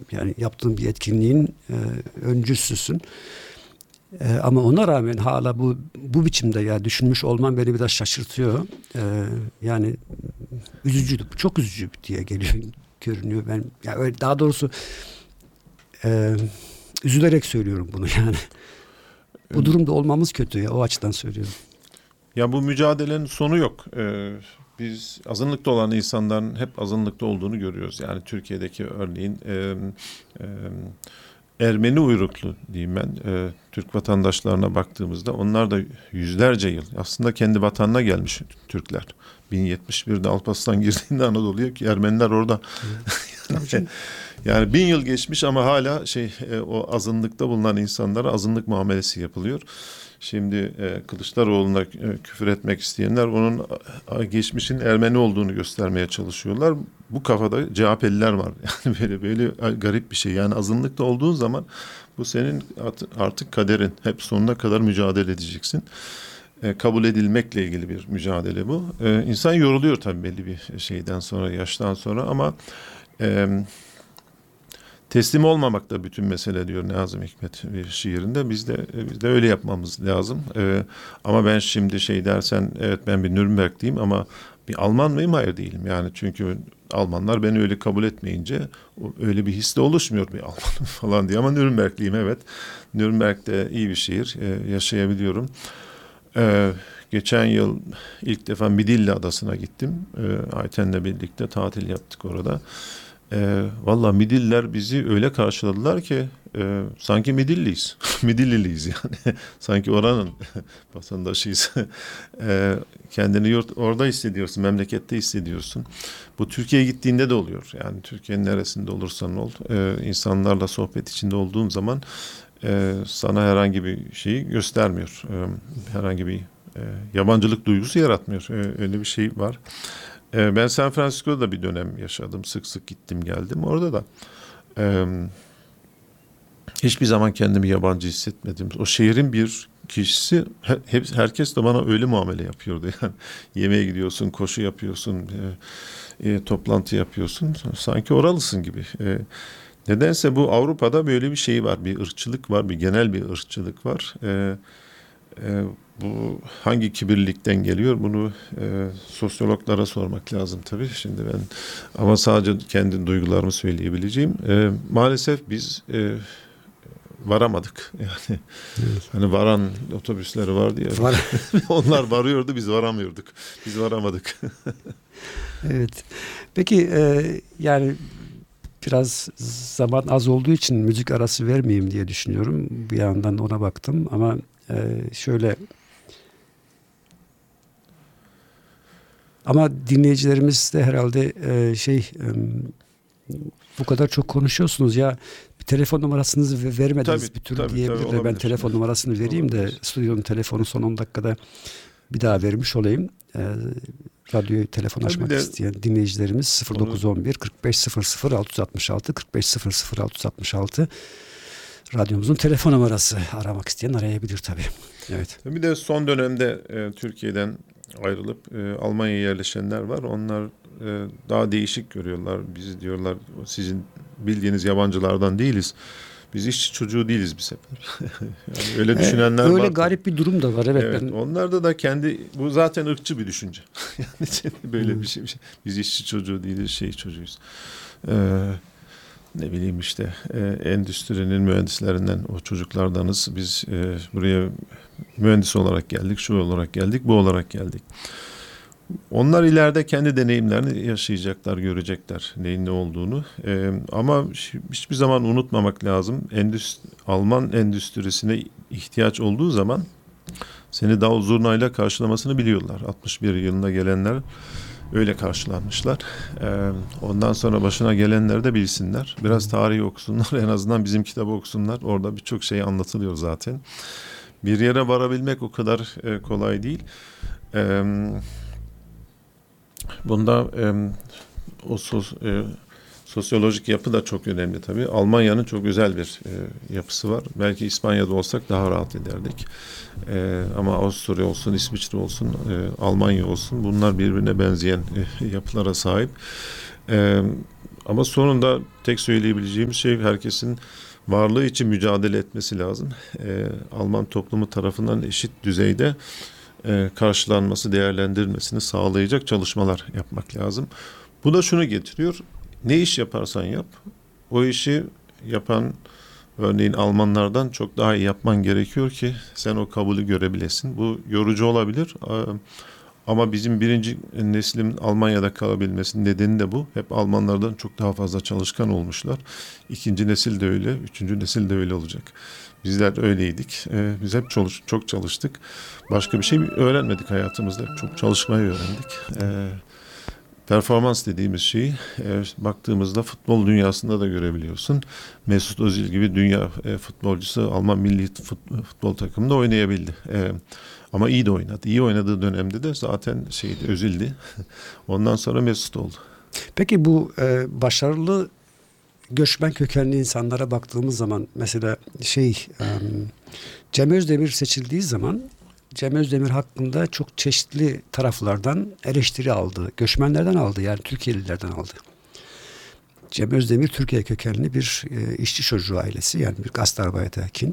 Yani yaptığın bir etkinliğin öncüsüsün. Ama ona rağmen hala bu biçimde ya düşünmüş olman beni biraz şaşırtıyor. Yani üzücü, çok üzücü diye görünüyor. Ben yani daha doğrusu üzülerek söylüyorum bunu yani. Bu durumda olmamız kötü ya, o açıdan söylüyorum. Ya bu mücadelenin sonu yok. Biz azınlıkta olan insanların hep azınlıkta olduğunu görüyoruz. Yani Türkiye'deki örneğin Ermeni uyruklu diyeyim ben, Türk vatandaşlarına baktığımızda onlar da yüzlerce yıl aslında kendi vatanına gelmiş Türkler. 1071'de Alparslan girdiğinde Anadolu'ya ki Ermeniler orada. Yani 1000 yıl geçmiş ama hala o azınlıkta bulunan insanlara azınlık muamelesi yapılıyor. Şimdi Kılıçdaroğlu'na küfür etmek isteyenler onun geçmişin Ermeni olduğunu göstermeye çalışıyorlar. Bu kafada CHP'liler var. Yani böyle garip bir şey. Yani azınlıkta olduğun zaman bu senin artık kaderin. Hep sonuna kadar mücadele edeceksin. Kabul edilmekle ilgili bir mücadele bu. İnsan yoruluyor tabii belli bir şeyden sonra, yaştan sonra ama teslim olmamak da bütün mesele diyor Nazım Hikmet bir şiirinde. Biz de öyle yapmamız lazım. Ama ben şimdi dersen evet ben bir Nürnbergliyim ama bir Alman mıyım? Hayır değilim. Yani çünkü Almanlar beni öyle kabul etmeyince öyle bir his de oluşmuyor bir Almanım falan diye. Ama Nürnbergliyim evet. Nürnberg'de iyi bir şehir. Yaşayabiliyorum. Geçen yıl ilk defa Midilli Adası'na gittim. Ayten'le birlikte tatil yaptık orada. Vallahi Midilliler bizi öyle karşıladılar ki sanki Midilliyiz. Midilliliyiz yani. Sanki oranın vatandaşıyız. Kendini orada hissediyorsun, memlekette hissediyorsun. Bu Türkiye'ye gittiğinde de oluyor. Yani Türkiye'nin neresinde olursan ol, insanlarla sohbet içinde olduğun zaman sana herhangi bir şeyi göstermiyor. Herhangi bir yabancılık duygusu yaratmıyor. Öyle bir şey var. Ben San Francisco'da da bir dönem yaşadım. Sık sık gittim geldim. Orada da hiçbir zaman kendimi yabancı hissetmedim. O şehrin bir kişisi, herkes de bana öyle muamele yapıyordu. Yani yemeğe gidiyorsun, koşu yapıyorsun, toplantı yapıyorsun. Sanki oralısın gibi. Nedense bu Avrupa'da böyle bir şey var. Bir ırkçılık var, bir genel bir ırkçılık var. Bu hangi kibirlikten geliyor? Bunu sosyologlara sormak lazım tabii. Şimdi ben ama sadece kendi duygularımı söyleyebileceğim. Maalesef biz varamadık. Yani hani varan otobüsleri vardı ya. Onlar varıyordu, biz varamıyorduk. Biz varamadık. Evet. Peki yani biraz zaman az olduğu için müzik arası vermeyeyim diye düşünüyorum. Bir yandan ona baktım ama şöyle ama dinleyicilerimiz de herhalde bu kadar çok konuşuyorsunuz ya, bir telefon numarasınızı vermediniz Tabii, bir türlü tabii, diyebilirler. tabii, Ben telefon numarasını vereyim olabilir. de stüdyonun telefonu son 10 dakikada bir daha vermiş olayım. Radyoyu telefon açmak isteyen dinleyicilerimiz 0911 4500 666 4500 666 radyomuzun telefon numarası. Aramak isteyen arayabilir tabii. Evet. Bir de son dönemde Türkiye'den ayrılıp Almanya'ya yerleşenler var. Onlar daha değişik görüyorlar. Bizi diyorlar sizin bildiğiniz yabancılardan değiliz. Biz işçi çocuğu değiliz bir sefer. Yani öyle düşünenler var. Öyle garip bir durum da var. Evet. Onlarda da bu zaten ırkçı bir düşünce. Yani böyle bir şey. Biz işçi çocuğu değiliz, çocuğuyuz. Ne bileyim endüstrinin mühendislerinden o çocuklardanız. Biz buraya mühendis olarak geldik, şu olarak geldik, bu olarak geldik. Onlar ileride kendi deneyimlerini yaşayacaklar, görecekler neyin ne olduğunu. Ama hiçbir zaman unutmamak lazım. Alman endüstrisine ihtiyaç olduğu zaman seni davul zurnayla karşılamasını biliyorlar. 61 yılında gelenler öyle karşılanmışlar. Ondan sonra başına gelenleri de bilsinler. Biraz tarihi okusunlar. En azından bizim kitabı okusunlar. Orada birçok şey anlatılıyor zaten. Bir yere varabilmek o kadar kolay değil. Bunda sosyolojik yapı da çok önemli tabii. Almanya'nın çok özel bir yapısı var. Belki İspanya'da olsak daha rahat ederdik. Ama Avusturya olsun, İsviçre olsun, Almanya olsun bunlar birbirine benzeyen yapılara sahip. Ama sonunda tek söyleyebileceğim şey herkesin varlığı için mücadele etmesi lazım. Alman toplumu tarafından eşit düzeyde karşılanması, değerlendirilmesini sağlayacak çalışmalar yapmak lazım. Bu da şunu getiriyor. Ne iş yaparsan yap, o işi yapan örneğin Almanlardan çok daha iyi yapman gerekiyor ki sen o kabulü görebilesin. Bu yorucu olabilir ama bizim birinci neslin Almanya'da kalabilmesinin nedeni de bu. Hep Almanlardan çok daha fazla çalışkan olmuşlar. İkinci nesil de öyle, üçüncü nesil de öyle olacak. Bizler öyleydik. Biz hep çok çalıştık. Başka bir şey öğrenmedik hayatımızda. Çok çalışmayı öğrendik. Performans dediğimiz şeyi baktığımızda futbol dünyasında da görebiliyorsun. Mesut Özil gibi dünya futbolcusu Alman milli futbol takımında oynayabildi. Ama iyi de oynadı. İyi oynadığı dönemde de zaten Özil'di. Ondan sonra Mesut oldu. Peki bu başarılı göçmen kökenli insanlara baktığımız zaman mesela Cem Özdemir seçildiği zaman Cem Özdemir hakkında çok çeşitli taraflardan eleştiri aldı. Göçmenlerden aldı, yani Türkiye'lilerden aldı. Cem Özdemir Türkiye kökenli bir işçi çocuğu ailesi, yani bir Gastarbeiterkind.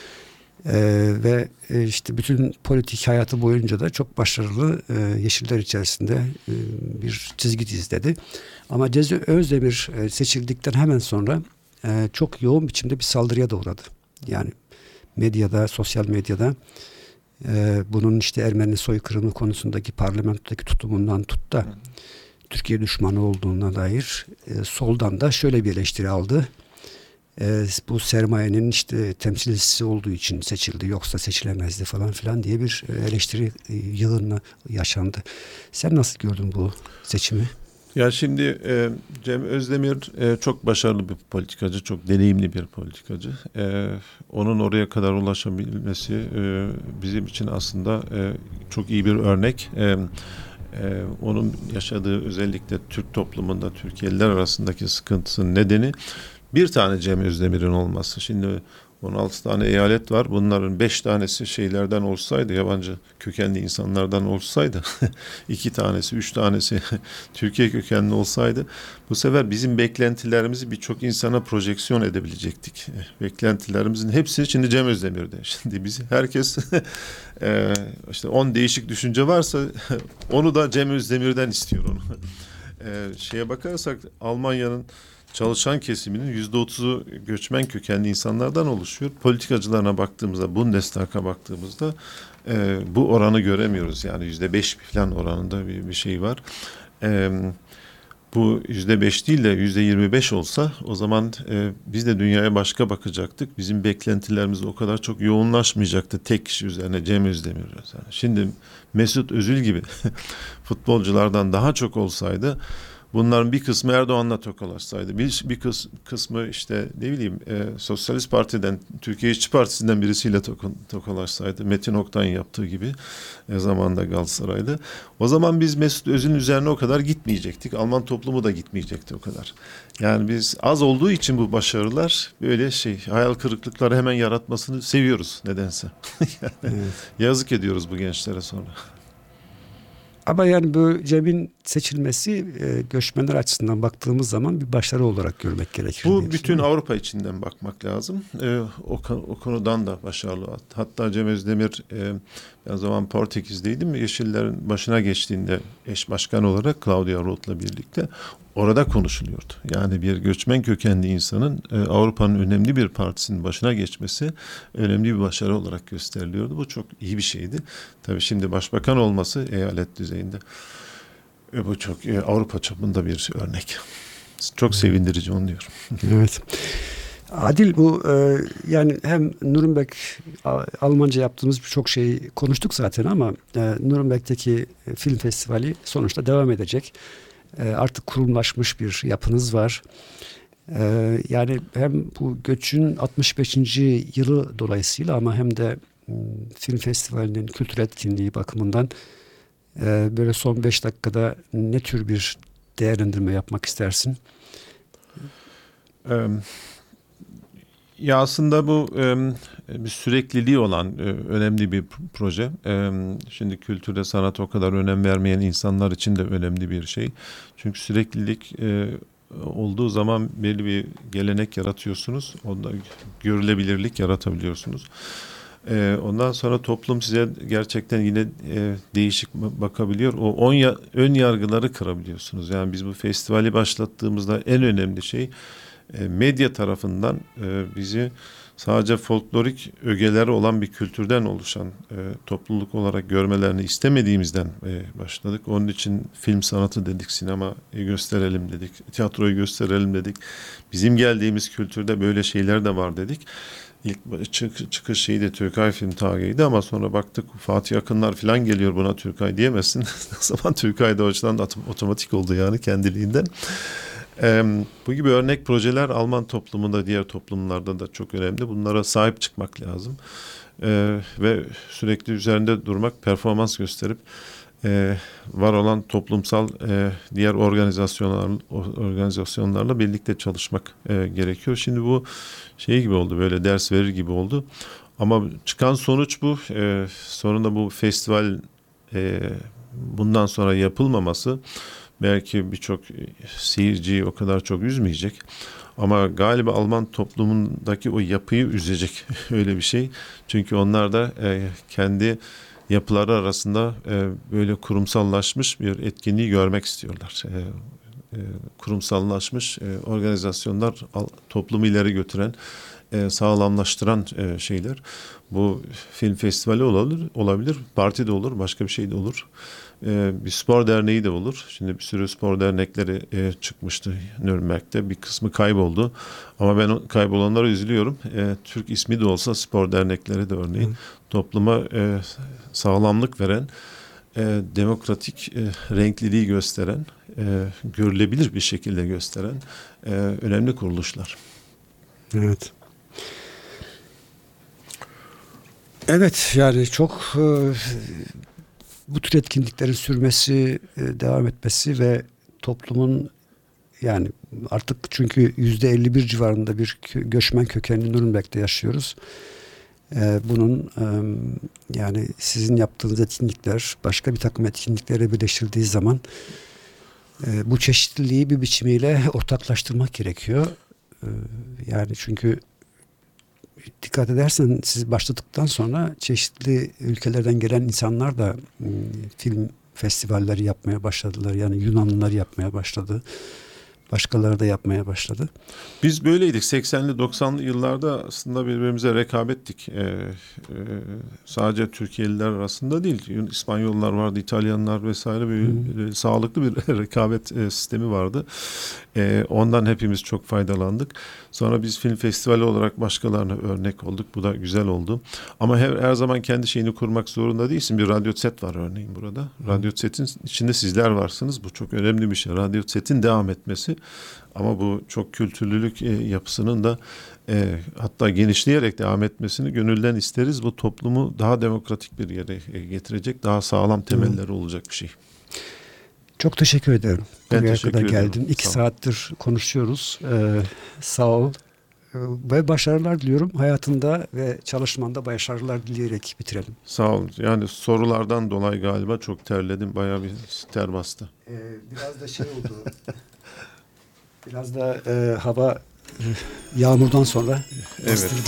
Ve işte bütün politik hayatı boyunca da çok başarılı Yeşiller içerisinde bir çizgi izledi. Ama Cem Özdemir seçildikten hemen sonra çok yoğun biçimde bir saldırıya da uğradı. Yani medyada, sosyal medyada bunun işte Ermeni soykırımı konusundaki parlamentodaki tutumundan tut da Türkiye düşmanı olduğuna dair soldan da şöyle bir eleştiri aldı. Bu sermayenin işte temsilcisi olduğu için seçildi, yoksa seçilemezdi falan filan diye bir eleştiri yığını yaşandı. Sen nasıl gördün bu seçimi? Ya şimdi Cem Özdemir çok başarılı bir politikacı, çok deneyimli bir politikacı. Onun oraya kadar ulaşabilmesi bizim için aslında çok iyi bir örnek. Onun yaşadığı özellikle Türk toplumunda Türkiye'liler arasındaki sıkıntısının nedeni bir tane Cem Özdemir'in olması. Şimdi 16 tane eyalet var. Bunların 5 tanesi şeylerden olsaydı, yabancı kökenli insanlardan olsaydı, 2 tanesi, 3 tanesi Türkiye kökenli olsaydı, bu sefer bizim beklentilerimizi birçok insana projeksiyon edebilecektik. Beklentilerimizin hepsi şimdi Cem Özdemir'de. Şimdi herkes işte 10 değişik düşünce varsa onu da Cem Özdemir'den istiyor onu. Şeye bakarsak Almanya'nın çalışan kesiminin %30'u göçmen kökenli insanlardan oluşuyor. Politikacılarına baktığımızda, Bundestag'a baktığımızda bu oranı göremiyoruz. Yani %5 falan oranında bir şey var. Bu %5 değil de %25 olsa o zaman biz de dünyaya başka bakacaktık. Bizim beklentilerimiz o kadar çok yoğunlaşmayacaktı tek kişi üzerine, Cem Özdemir üzerine. Şimdi Mesut Özil gibi futbolculardan daha çok olsaydı, bunların bir kısmı Erdoğan'la tokalaşsaydı, bir kısmı işte ne bileyim Sosyalist Parti'den, Türkiye İşçi Partisi'nden birisiyle tokalaşsaydı, Metin Oktay'ın yaptığı gibi zamanında Galatasaray'da, o zaman biz Mesut Özil'in üzerine o kadar gitmeyecektik. Alman toplumu da gitmeyecekti o kadar. Yani biz az olduğu için bu başarılar böyle hayal kırıklıkları hemen yaratmasını seviyoruz nedense. Yani, evet. Yazık ediyoruz bu gençlere sonra. Ama yani bu Cem'in seçilmesi göçmenler açısından baktığımız zaman bir başarı olarak görmek gerekir. Bu bütün Avrupa içinden bakmak lazım. O konudan da başarılı. Hatta Cem Özdemir o zaman Portekiz'deydim. Yeşillerin başına geçtiğinde eş başkan olarak Claudia Roth'la birlikte orada konuşuluyordu. Yani bir göçmen kökenli insanın Avrupa'nın önemli bir partisinin başına geçmesi önemli bir başarı olarak gösteriliyordu. Bu çok iyi bir şeydi. Tabii şimdi başbakan olması eyalet düzeyinde bu çok Avrupa çapında bir örnek. Çok sevindirici, onu diyorum. Evet. Adil, bu yani hem Nürnberg Almanca yaptığımız birçok şeyi konuştuk zaten ama Nürnberg'teki film festivali sonuçta devam edecek. Artık kurumlaşmış bir yapınız var. Yani hem bu göçün 65. yılı dolayısıyla ama hem de film festivalinin kültür etkinliği bakımından böyle son 5 dakikada ne tür bir değerlendirme yapmak istersin? Ya aslında bu bir sürekliliği olan önemli bir proje. Şimdi kültüre, sanata o kadar önem vermeyen insanlar için de önemli bir şey. Çünkü süreklilik olduğu zaman belli bir gelenek yaratıyorsunuz. Onda görülebilirlik yaratabiliyorsunuz. Ondan sonra toplum size gerçekten yine değişik bakabiliyor. O ön yargıları kırabiliyorsunuz. Yani biz bu festivali başlattığımızda en önemli şey medya tarafından bizi sadece folklorik ögeleri olan bir kültürden oluşan topluluk olarak görmelerini istemediğimizden başladık. Onun için film sanatı dedik, sinema gösterelim dedik, tiyatroyu gösterelim dedik. Bizim geldiğimiz kültürde böyle şeyler de var dedik. İlk çıkış şeyi de Türkay Film Tarihi'ydi ama sonra baktık Fatih Akınlar falan geliyor, buna Türkay diyemezsin. O zaman Türkay da o açıdan otomatik oldu yani kendiliğinden. Bu gibi örnek projeler Alman toplumunda, diğer toplumlarda da çok önemli. Bunlara sahip çıkmak lazım. Ve sürekli üzerinde durmak, performans gösterip var olan toplumsal diğer organizasyonlarla birlikte çalışmak gerekiyor. Şimdi bu şey gibi oldu, böyle ders verir gibi oldu. Ama çıkan sonuç bu. Sonunda bu festival bundan sonra yapılmaması belki birçok seyirciyi o kadar çok üzmeyecek. Ama galiba Alman toplumundaki o yapıyı üzecek öyle bir şey. Çünkü onlar da kendi yapıları arasında böyle kurumsallaşmış bir etkinliği görmek istiyorlar. Kurumsallaşmış organizasyonlar, toplumu ileri götüren, sağlamlaştıran şeyler. Bu film festivali olabilir, parti de olur, başka bir şey de olur. Bir spor derneği de olur. Şimdi bir sürü spor dernekleri çıkmıştı Nürnberg'de. Bir kısmı kayboldu. Ama ben kaybolanlara üzülüyorum. Türk ismi de olsa spor dernekleri de örneğin topluma sağlamlık veren, demokratik renkliliği gösteren, görülebilir bir şekilde gösteren önemli kuruluşlar. Evet. Evet, yani çok bu tür etkinliklerin sürmesi, devam etmesi ve toplumun, yani artık çünkü %51 civarında bir göçmen kökenli Nürnberg'de yaşıyoruz. Bunun yani sizin yaptığınız etkinlikler başka bir takım etkinliklere birleştirildiği zaman bu çeşitliliği bir biçimiyle ortaklaştırmak gerekiyor. Yani çünkü dikkat edersen siz başladıktan sonra çeşitli ülkelerden gelen insanlar da film festivalleri yapmaya başladılar. Yani Yunanlılar yapmaya başladı. Başkaları da yapmaya başladı. Biz böyleydik. 80'li 90'lı yıllarda aslında birbirimize rekabettik. Sadece Türkiye'liler arasında değil. İspanyollar vardı, İtalyanlar vesaire, bir sağlıklı bir rekabet sistemi vardı. Ondan hepimiz çok faydalandık. Sonra biz film festivali olarak başkalarına örnek olduk. Bu da güzel oldu. Ama her zaman kendi şeyini kurmak zorunda değilsin. Bir radyo set var örneğin burada. Radyo setin içinde sizler varsınız. Bu çok önemli bir şey. Radyo setin devam etmesi. Ama bu çok kültürlülük yapısının da hatta genişleyerek devam etmesini gönülden isteriz. Bu toplumu daha demokratik bir yere getirecek, daha sağlam temelleri olacak bir şey. Çok teşekkür ederim. Ben Buraya teşekkür kadar ederim. geldin. 2 saattir konuşuyoruz. Sağ ol. Ve başarılar diliyorum. Hayatında ve çalışmanda başarılar dileyerek bitirelim. Sağ olun. Yani sorulardan dolayı galiba çok terledim. Bayağı bir ter bastı. Biraz da şey oldu. Biraz da hava yağmurdan sonra bastırdı.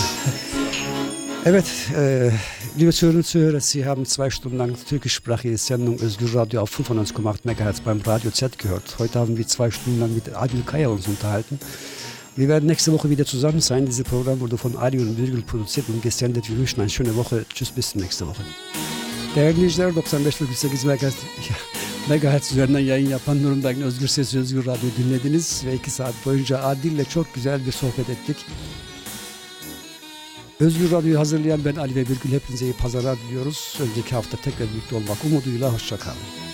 Evet, liebe Zuhörerinnen und Zuhörer, Sie haben 2 Stunden lang türkischsprachige Sendung Özgür Radio auf 95,8 MHz beim Radio Z gehört. Heute haben wir 2 Stunden lang mit Adil Kaya uns unterhalten. Wir werden nächste Woche wieder zusammen sein. Dieses Programm wurde von Adil und Virgül produziert und gesendet. Wir wünschen eine schöne Woche. Tschüss, bis nächste Woche. Değerli dinleyiciler, 95,8 MHz üzerinden yayın yapan Nürnberg'in Özgür Sesi Özgür Radyo dinlediniz ve 2 saat boyunca Adil'le çok güzel bir sohbet ettik. Özgür Radyo'yu hazırlayan ben Ali ve Virgül, hepinize iyi pazarlar diliyoruz. Önceki hafta tekrar birlikte olmak umuduyla hoşça kalın.